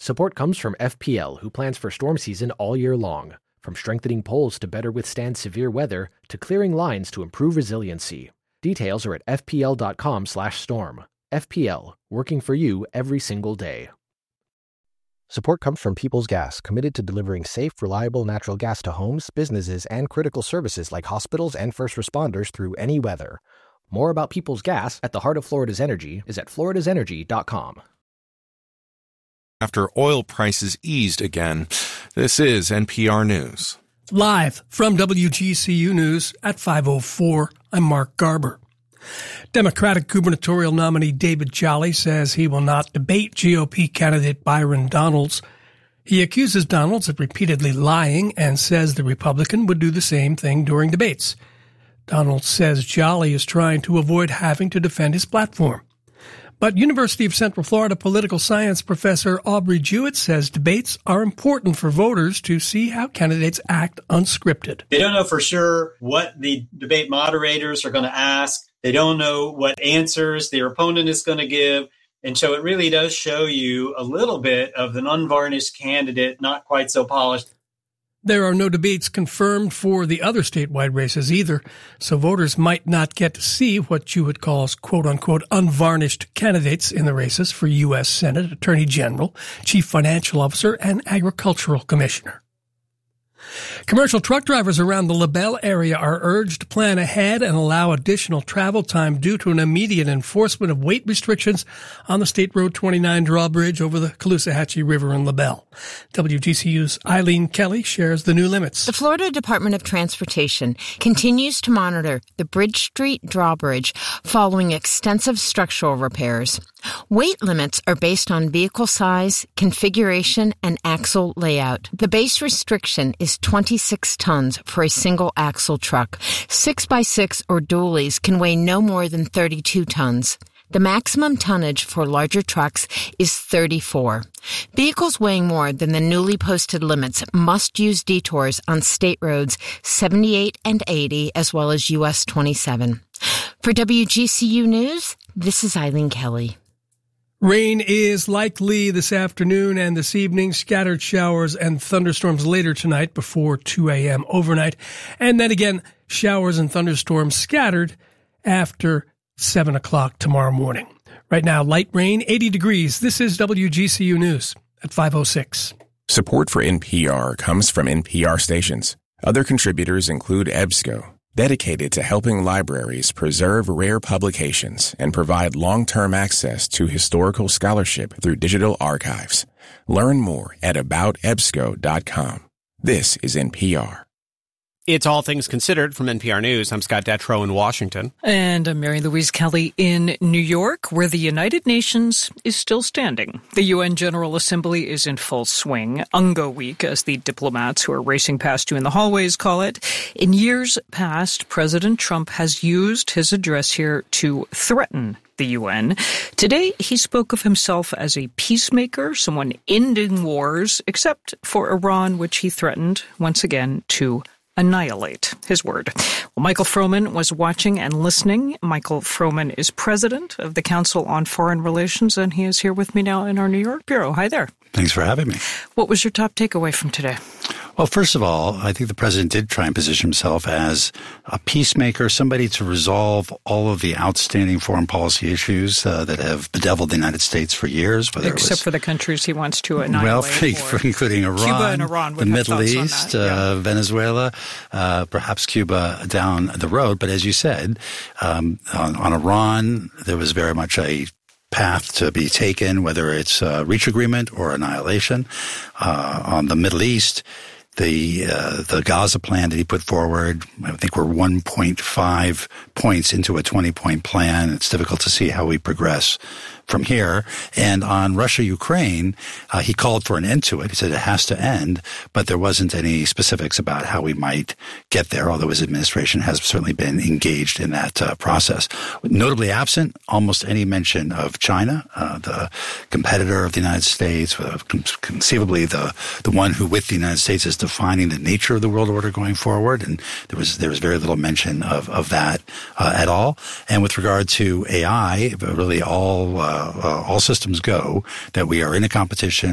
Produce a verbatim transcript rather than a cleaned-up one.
Support comes from F P L, who plans for storm season all year long. From strengthening poles to better withstand severe weather, to clearing lines to improve resiliency. Details are at f p l dot com slash storm. F P L, working for you every single day. Support comes from Peoples Gas, committed to delivering safe, reliable natural gas to homes, businesses, and critical services like hospitals and first responders through any weather. More about Peoples Gas at the heart of Florida's energy is at floridas energy dot com. After oil prices eased again, this is N P R News. Live from W G C U News at five oh four, I'm Mark Garber. Democratic gubernatorial nominee David Jolly says he will not debate G O P candidate Byron Donalds. He accuses Donalds of repeatedly lying and says the Republican would do the same thing during debates. Donalds says Jolly is trying to avoid having to defend his platform. But University of Central Florida political science professor Aubrey Jewett says debates are important for voters to see how candidates act unscripted. They don't know for sure what the debate moderators are going to ask. They don't know what answers their opponent is going to give. And so it really does show you a little bit of an unvarnished candidate, not quite so polished. There are no debates confirmed for the other statewide races either, so voters might not get to see what Jewett calls quote-unquote unvarnished candidates in the races for U S Senate, Attorney General, Chief Financial Officer, and Agricultural Commissioner. Commercial truck drivers around the LaBelle area are urged to plan ahead and allow additional travel time due to an immediate enforcement of weight restrictions on the State Road twenty-nine drawbridge over the Caloosahatchee River in LaBelle. W G C U's Eileen Kelly shares the new limits. The Florida Department of Transportation continues to monitor the Bridge Street drawbridge following extensive structural repairs. Weight limits are based on vehicle size, configuration, and axle layout. The base restriction is twenty-six tons for a single axle truck. six by six or dualies can weigh no more than thirty-two tons. The maximum tonnage for larger trucks is thirty-four. Vehicles weighing more than the newly posted limits must use detours on state roads seventy-eight and eighty as well as U S twenty-seven. For W G C U News, this is Eileen Kelly. Rain is likely this afternoon and this evening, scattered showers and thunderstorms later tonight before two a.m. overnight, and then again, showers and thunderstorms scattered after seven o'clock tomorrow morning. Right now, light rain, eighty degrees. This is W G C U News at five oh six. Support for N P R comes from N P R stations. Other contributors include EBSCO, dedicated to helping libraries preserve rare publications and provide long-term access to historical scholarship through digital archives. Learn more at about ebsco dot com. This is N P R. It's All Things Considered from N P R News. I'm Scott Detrow in Washington. And I'm Mary Louise Kelly in New York, where the United Nations is still standing. The U N General Assembly is in full swing. Ungo Week, as the diplomats who are racing past you in the hallways call it. In years past, President Trump has used his address here to threaten the U N. Today, he spoke of himself as a peacemaker, someone ending wars, except for Iran, which he threatened, once again, to annihilate, his word. Well, Michael Froman was watching and listening. Michael Froman is president of the Council on Foreign Relations, and he is here with me now in our New York bureau. Hi there. Thanks for having me. What was your top takeaway from today? Well, first of all, I think the president did try and position himself as a peacemaker, somebody to resolve all of the outstanding foreign policy issues uh, that have bedeviled the United States for years. Whether Except it was, for the countries he wants to annihilate. Well, including Iran, Cuba and Iran the Middle East, yeah. uh, Venezuela, uh, perhaps Cuba down the road. But as you said, um, on, on Iran, there was very much a path to be taken, whether it's a reach agreement or annihilation. Uh, on the Middle East, the uh, the Gaza plan that he put forward, I think we're one point five points into a twenty-point plan. It's difficult to see how we progress from here. And on Russia-Ukraine, uh, he called for an end to it. He said it has to end, but there wasn't any specifics about how we might get there, although his administration has certainly been engaged in that uh, process. Notably absent, almost any mention of China, uh, the competitor of the United States, uh, conceivably the the one who, with the United States, is defining the nature of the world order going forward. And there was there was very little mention of, of that uh, at all. And with regard to A I, really all uh, uh, all systems go that we are in a competition.